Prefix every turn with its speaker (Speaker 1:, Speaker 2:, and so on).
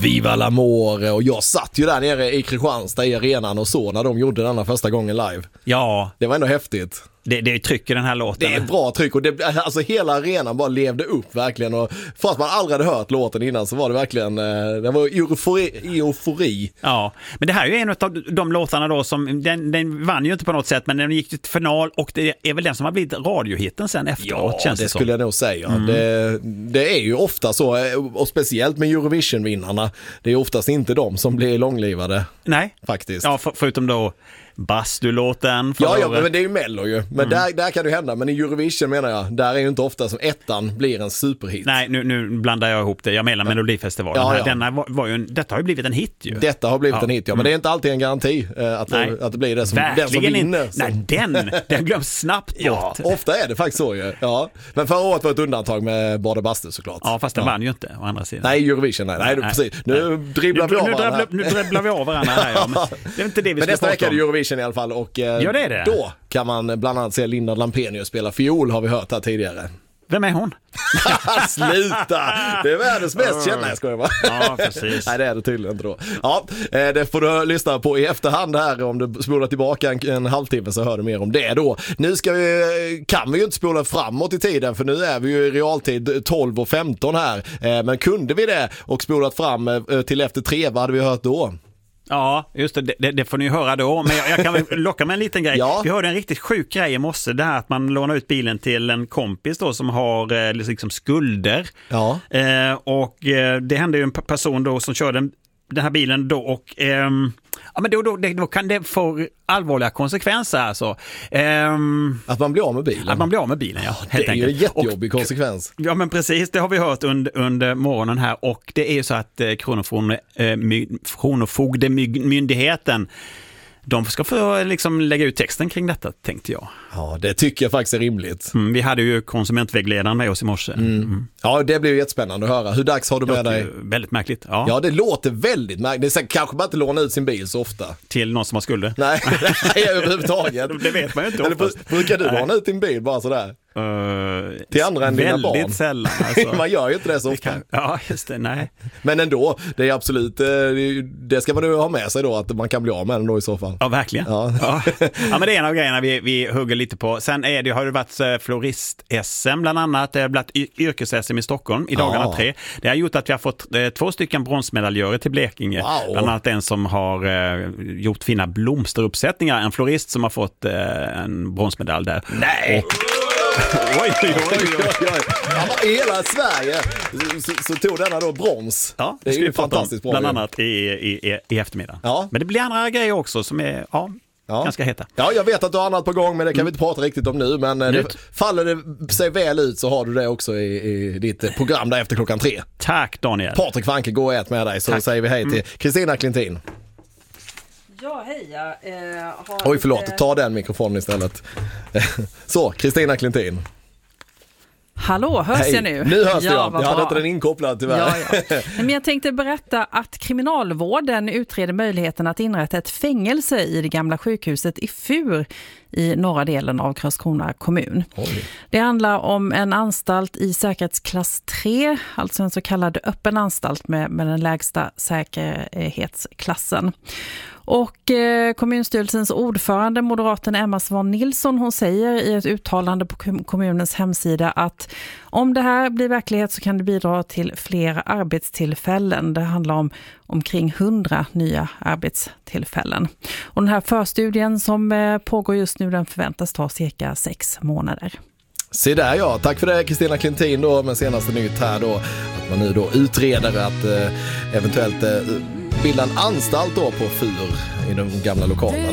Speaker 1: Viva l'amore, och jag satt ju där nere i Kristianstad i arenan och så när de gjorde denna första gången live.
Speaker 2: Ja.
Speaker 1: Det var ändå häftigt.
Speaker 2: Det trycker den här låten.
Speaker 1: Det är bra tryck och alltså hela arenan bara levde upp verkligen, och fast man aldrig hade hört låten innan så var det verkligen det var eufori.
Speaker 2: Ja, men det här är ju en av de låtarna då som den vann ju inte på något sätt, men den gick till final och det är väl den som har blivit radiohitten sen efteråt.
Speaker 1: Ja, det skulle jag nog säga. Det är ju ofta så, och speciellt med Eurovision-vinnarna, det är oftast inte de som blir långlivade.
Speaker 2: Nej.
Speaker 1: Faktiskt.
Speaker 2: Ja, förutom då Bastulåten.
Speaker 1: Ja, men det är ju Mello ju. Men där kan det hända. Men i Eurovision menar jag, där är ju inte ofta som ettan blir en superhit.
Speaker 2: Nej, nu blandar jag ihop det. Jag menar Melodifestivalen.
Speaker 1: Ja, ja.
Speaker 2: Detta har ju blivit en hit ju.
Speaker 1: Detta har blivit en hit, ja. Men det är inte alltid en garanti att det blir det som, den som vinner.
Speaker 2: Nej, den glöms snabbt bort.
Speaker 1: Ja, ofta är det faktiskt så ju. Ja. Men förra året var ett undantag med Bade Bastu såklart.
Speaker 2: Ja, fast den vann ju inte å andra sidan.
Speaker 1: Nej, Eurovision, nej precis. Nu dribblar vi av varandra.
Speaker 2: Nu dribblar vi av varandra här, ja. Men det är inte det vi ska prata om. Men nästa vecka är det Eurovision i alla fall, och det är det.
Speaker 1: Då kan man bland annat se Linda Lampenius spela fiol, har vi hört här tidigare.
Speaker 2: Vem är hon?
Speaker 1: Sluta! Det är världens mest kända, jag skojar bara.
Speaker 2: Ja, precis.
Speaker 1: Nej, det är det tydligen inte då. Ja, det får du lyssna på i efterhand här. Om du spolar tillbaka en halvtimme så hör du mer om det då. Nu kan vi ju inte spola framåt i tiden, för nu är vi ju i realtid 12:15 här. Men kunde vi det och spolat fram till efter 3, vad hade vi hört då?
Speaker 2: Ja, just det får ni höra då. Men jag kan väl locka med en liten grej.
Speaker 1: Ja.
Speaker 2: Vi hörde en riktigt sjuk grej i morse. Det här att man lånar ut bilen till en kompis då som har liksom skulder.
Speaker 1: Ja.
Speaker 2: Och det hände ju en person då som körde den här bilen då, och ja, men då kan det få allvarliga konsekvenser alltså.
Speaker 1: Att man blir av med bilen.
Speaker 2: Att man blir av med bilen, ja.
Speaker 1: Det är ju en jättejobbig konsekvens.
Speaker 2: Ja, men precis, det har vi hört under morgonen här, och det är ju så att Kronofogdemyndigheten, de ska få liksom lägga ut texten kring detta, tänkte jag.
Speaker 1: Ja, det tycker jag faktiskt är rimligt.
Speaker 2: Vi hade ju konsumentvägledaren med oss i morse.
Speaker 1: Ja, det blir ju jättespännande att höra. Hur dags har du med dig?
Speaker 2: Väldigt märkligt. Ja,
Speaker 1: det låter väldigt märkligt. Det är kanske bara inte låna ut sin bil så ofta.
Speaker 2: Till någon som har skulder.
Speaker 1: Nej, överhuvudtaget.
Speaker 2: Det vet man ju inte oftast.
Speaker 1: Brukar du låna ut din bil bara sådär? Till andra än dina barn?
Speaker 2: Väldigt sällan. Alltså.
Speaker 1: Man gör ju inte det så ofta.
Speaker 2: Ja, just det, nej.
Speaker 1: Men ändå, det är absolut, det ska man ju ha med sig då, att man kan bli av med den då i så fall.
Speaker 2: Ja, verkligen. Ja, men det är en av grejerna vi hugger lite på. Sen har det varit florist-SM bland annat. Det har blivit yrkes-SM i Stockholm i dagarna 3. Det har gjort att vi har fått 2 stycken bronsmedaljörer till Blekinge. Wow. Bland annat en som har gjort fina blomsteruppsättningar. En florist som har fått en bronsmedalj där.
Speaker 1: Nej! Oj. Hela Sverige så tog denna då brons.
Speaker 2: Ja,
Speaker 1: det är ju fantastiskt bra.
Speaker 2: Bland annat i eftermiddag. Ja. Men det blir andra grejer också som är ganska heta.
Speaker 1: Ja, jag vet att du har annat på gång, men det kan vi inte prata riktigt om nu. Men faller det sig väl ut så har du det också i ditt program där efter 3:00.
Speaker 2: Tack Daniel.
Speaker 1: Patrik Vanke, gå och ät med dig, så säger vi hej till Kristina Klintin.
Speaker 3: Ja, hej.
Speaker 1: Oj, förlåt. Ta den mikrofonen istället. Så, Kristina Klintin.
Speaker 3: Hallå, hörs jag nu?
Speaker 1: Nu hörs jag hade inte den inkopplad tyvärr.
Speaker 3: Ja. Men jag tänkte berätta att kriminalvården utreder möjligheten att inrätta ett fängelse i det gamla sjukhuset i Fur i norra delen av Karlskrona kommun. Oj. Det handlar om en anstalt i säkerhetsklass 3, alltså en så kallad öppen anstalt med den lägsta säkerhetsklassen. Och kommunstyrelsens ordförande, moderaten Emma Svan Nilsson, hon säger i ett uttalande på kommunens hemsida att om det här blir verklighet så kan det bidra till fler arbetstillfällen. Det handlar om omkring 100 nya arbetstillfällen. Och den här förstudien som pågår just nu, den förväntas ta cirka 6 månader.
Speaker 1: Se där, ja. Tack för det, Kristina Klintin då, med senaste nytt här då, att man nu då utreder att eventuellt bilda en anstalt då på Fur i de gamla lokalerna